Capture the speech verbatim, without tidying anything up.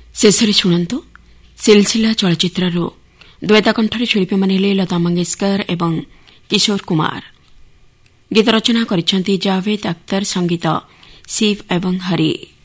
ଶେଷରେ ଶୁଣନ୍ତୁ ସିଲସିଲା ଚଳଚ୍ଚିତ୍ରରୁ ଦ୍ୱୈତା କଣ୍ଠରେ ଶିଳ୍ପୀମାନେ ହେଲେ ଲତା ମଙ୍ଗେସକର ଏବଂ କିଶୋର କୁମାର। ଗୀତ ରଚନା କରିଛନ୍ତି ଜାଭେଦ ଅଖ୍ତର, ସଙ୍ଗୀତ ଶିବ ଏବଂ ହରି।